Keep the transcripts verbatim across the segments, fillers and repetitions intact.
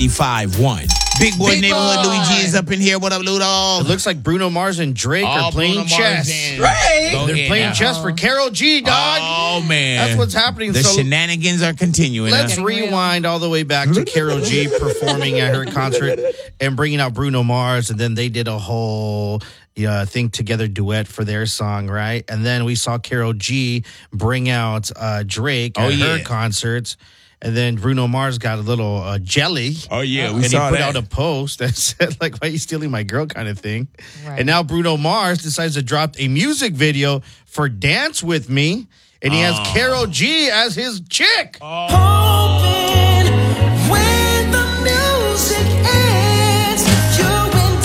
ninety-five point one. Big boy Big neighborhood boy. Luigi is up in here. What up, Ludo? It looks like Bruno Mars and Drake Oh, are playing Bruno Mars chess. and- Right. Go They're ahead playing now. chess for Karol G, dog. Oh, man. That's what's happening. The So shenanigans are continuing. let's huh? rewind all the way back to Karol G performing at her concert and bringing out Bruno Mars. And then they did a whole yeah, thing together duet for their song, right? And then we saw Karol G bring out uh, Drake Oh, at her yeah. concerts. And then Bruno Mars got a little uh, jelly. Oh, yeah, we and he saw put that. out a post that said, like, why are you stealing my girl kind of thing. Right. And now Bruno Mars decides to drop a music video for Dance With Me. And he has Oh. Karol G as his chick. Hoping when the music ends, you and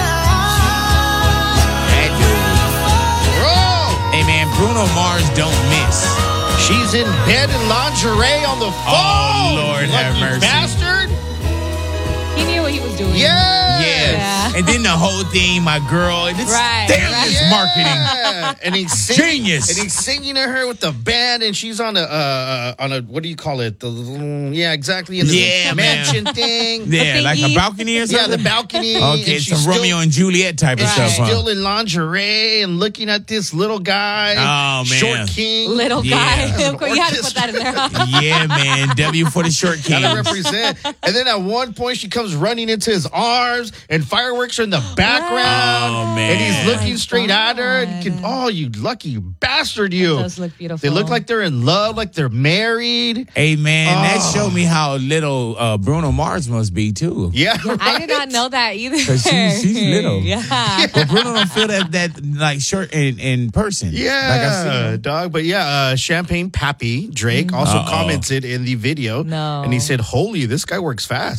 I. Bro, Hey, man, Bruno Mars don't miss. she's in bed in lingerie on the phone. Oh, Lord you have lucky mercy. bastard. He knew what he was doing. Yeah. Yeah. Yeah. And then the whole thing, my girl. It's, Right, damn, right. this marketing. Yeah. And he's singing, Genius. And he's singing to her with the band, and she's on a uh, on a what do you call it? The little- yeah, exactly. In the Yeah, man. mansion thing. Yeah, like a thingy. balcony or Yeah, something? the balcony. Okay, and it's she's some still- Romeo and Juliet type of And stuff, she's huh? still in lingerie and looking at this little guy. Oh, man. Short king. Little Yeah. guy. You had to put that in there. Yeah, man. W for the short king. Gotta represent. And then at one point, she comes running into his arms, and fireworks are in the background. Oh, man. And he's looking My straight at her. And you can, God. oh, you lucky bastard, you. It does look beautiful. They look like they're in love, like they're married. Hey, man, that Oh. showed me how little uh, Bruno Mars must be, too. Yeah, I did not right? know that either. 'Cause she's- she's little. Yeah. But Bruno don't feel that, that like, short in, in person. Like I Yeah, see. dog. But yeah, uh, Champagne Pappy Drake also Uh-oh. commented in the video. No. And he said, holy, this guy works fast.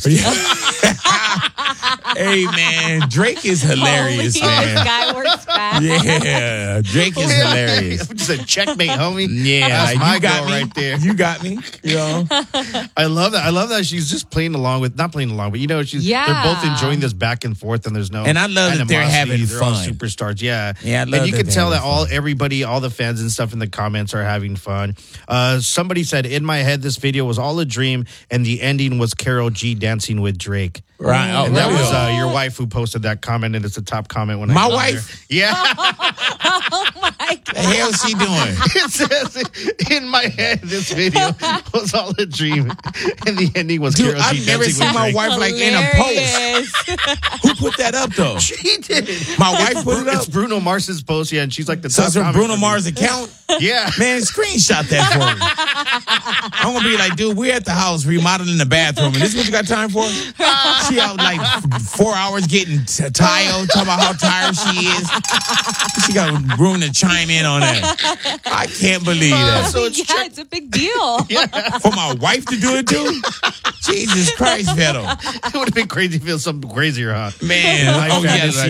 Hey, man, Drake is hilarious, Holy, man. This guy works fast. Yeah, Drake is hilarious. Just a checkmate, homie. Yeah, That's like, my you got girl me right there. You got me. You know, I love that. I love that she's just playing along with, not playing along, but you know, she's Yeah. they're both enjoying this back and forth, and there's no. And I love that they're animosity. having They're all fun. superstars, yeah. Yeah, I love and you that can they're tell that having all fun. everybody, all the fans and stuff in the comments are having fun. Uh, somebody said, "In my head, this video was all a dream, and the ending was Karol G dancing with Drake." right? Oh, And that really? was uh, your wife who posted that comment, and it's a top comment when I My got wife? there. Yeah. Oh my the hell she doing? It says, in my head, this video was all a dream, and the ending was Dude, Karol G I've never dancing seen with my Drake. wife like in a post. Hilarious. Who put that up though? She did. My wife put it up. It's Bruno Mars's post, yeah, and she's like the So top it's a comment Bruno for me. Mars account. Yeah. Man, screenshot that for me. I'm gonna be like, dude, we're at the house remodeling the bathroom, and this is what you got time for? She out like f- four hours getting t- tired, talking about how tired she is. She got room to chime in on that. I can't believe that. So it's yeah, check- it's a big deal. For my wife to do it too? Jesus Christ, Vettel. It would have been crazy if it was something crazier, huh? Man, My oh yeah, fantasy.